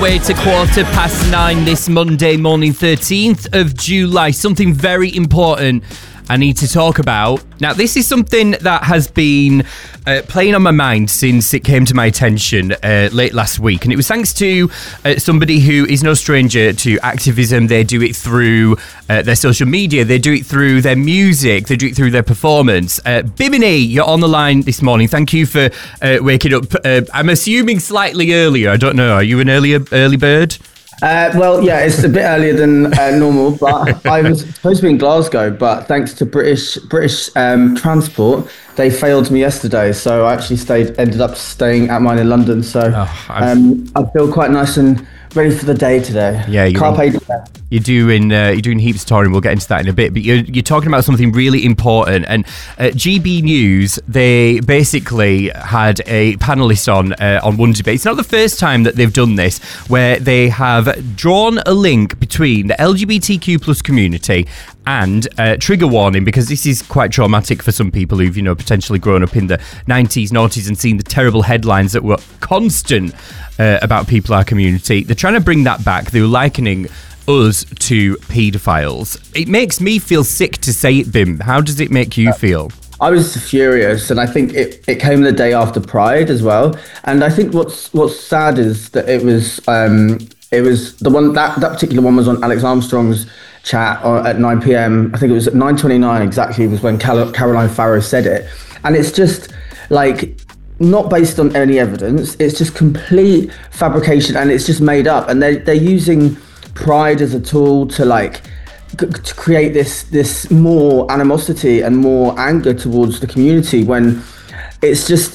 Way to 9:15 this Monday morning, 13th of July. Something very important I need to talk about. Now, this is something that has been playing on my mind since it came to my attention late last week. And it was thanks to somebody who is no stranger to activism. They do it through their social media. They do it through their music. They do it through their performance. Bimini, you're on the line this morning. Thank you for waking up. I'm assuming slightly earlier. I don't know. Are you an early bird? Well, yeah, it's a bit earlier than normal, but I was supposed to be in Glasgow, but thanks to British Transport, they failed me yesterday. So I actually ended up staying at mine in London. So I feel quite nice and ready for the day today. Yeah, you're doing heaps of touring. We'll get into that in a bit. But you're talking about something really important. And GB News, they basically had a panelist on One Debate. It's not the first time that they've done this, where they have drawn a link between the LGBTQ plus community and trigger warning, because this is quite traumatic for some people who've potentially grown up in the 90s, noughties and seen the terrible headlines that were constant about people in our community. They're trying to bring that back. They're likening us to paedophiles. It makes me feel sick to say it, Bim. How does it make you feel? I was furious, and I think it came the day after Pride as well. And I think what's sad is that it was the one that particular one was on Alex Armstrong's chat at 9 p.m. I think it was at 9:29 exactly was when Caroline Farrow said it, and it's just like not based on any evidence. It's just complete fabrication, and it's just made up. And they're using Pride as a tool to to create this more animosity and more anger towards the community, when it's just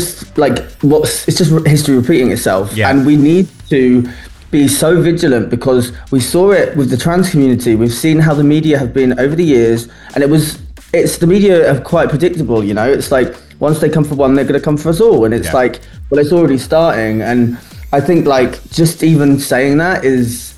history repeating itself. Yeah. And we need to be so vigilant, because we saw it with the trans community. We've seen how the media have been over the years, and the media are quite predictable. It's like once they come for one, they're going to come for us all, and it's it's already starting. And I think just even saying that is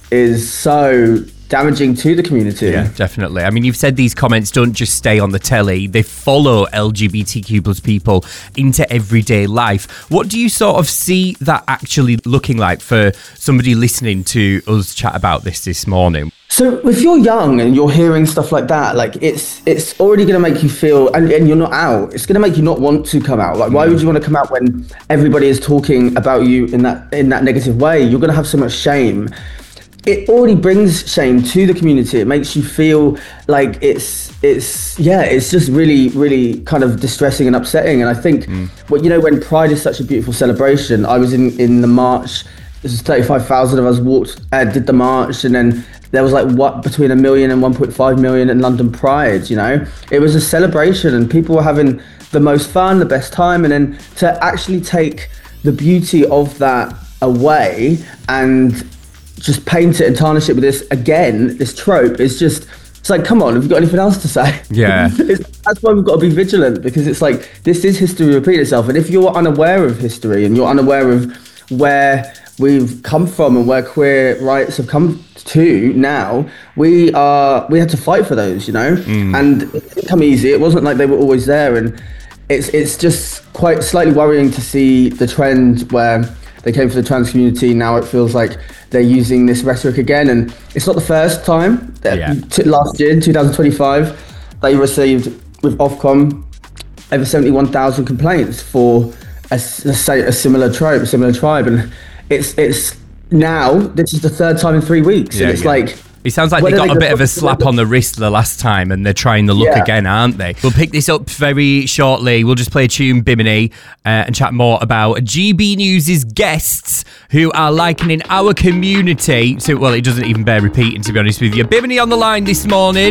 so damaging to the community. Yeah, definitely. I mean, you've said these comments don't just stay on the telly, they follow LGBTQ plus people into everyday life. What do you sort of see that actually looking like for somebody listening to us chat about this morning? So if you're young and you're hearing stuff like that, it's already going to make you feel, and you're not out, it's going to make you not want to come out. Why would you want to come out when everybody is talking about you in that negative way? You're going to have so much shame. It already brings shame to the community. It makes you feel like it's just really, really kind of distressing and upsetting. And I think, when Pride is such a beautiful celebration, I was in the march. This was 35,000 of us did the march, and then there was between 1 million and 1.5 million in London Pride. It was a celebration, and people were having the most fun, the best time, and then to actually take the beauty of that away and just paint it and tarnish it with this trope is just, it's like, come on, have you got anything else to say? Yeah. That's why we've got to be vigilant, because it's like, this is history repeat itself. And if you're unaware of history and you're unaware of where we've come from and where queer rights have come to now, we had to fight for those, and it didn't come easy. It wasn't like they were always there. And it's just quite slightly worrying to see the trend where they came for the trans community. Now it feels like they're using this rhetoric again, and it's not the first time. Last year, in 2025, they received with Ofcom over 71,000 complaints for a similar trope, a similar tribe, and it's now this is the third time in 3 weeks, and it's like. It sounds like they got a bit of a slap on the wrist the last time, and they're trying the look again, aren't they? We'll pick this up very shortly. We'll just play a tune, Bimini, and chat more about GB News' guests who are likening our community to, well, it doesn't even bear repeating, to be honest with you. Bimini on the line this morning.